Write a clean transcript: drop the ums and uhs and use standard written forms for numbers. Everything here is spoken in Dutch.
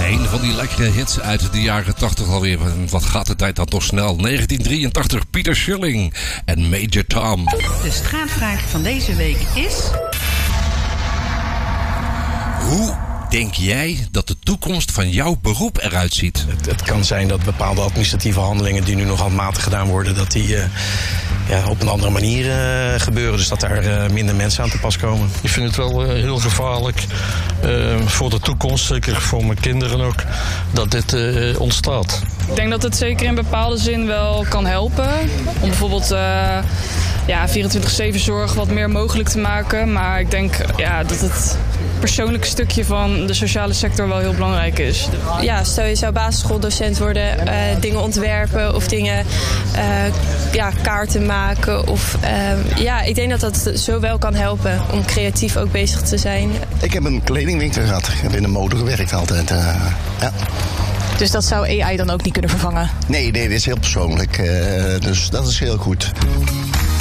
Een van die lekkere hits uit de jaren 80 alweer. Wat gaat de tijd dan toch snel? 1983, Peter Schilling en Major Tom. De straatvraag van deze week is... Hoe denk jij dat de toekomst van jouw beroep eruit ziet? Het kan zijn dat bepaalde administratieve handelingen die nu nog handmatig gedaan worden, dat die op een andere manier gebeuren. Dus dat daar minder mensen aan te pas komen. Ik vind het wel heel gevaarlijk voor de toekomst, zeker voor mijn kinderen ook, dat dit ontstaat. Ik denk dat het zeker in bepaalde zin wel kan helpen. Om bijvoorbeeld 24/7 zorg wat meer mogelijk te maken. Maar ik denk dat het persoonlijke stukje van de sociale sector wel heel belangrijk is. Ja, stel je zou basisschooldocent worden, dingen ontwerpen of dingen, kaarten maken. Ik denk dat dat zo wel kan helpen om creatief ook bezig te zijn. Ik heb een kledingwinkel gehad. Ik heb in de mode gewerkt altijd. Dus dat zou AI dan ook niet kunnen vervangen? Nee, dit is heel persoonlijk. Dus dat is heel goed.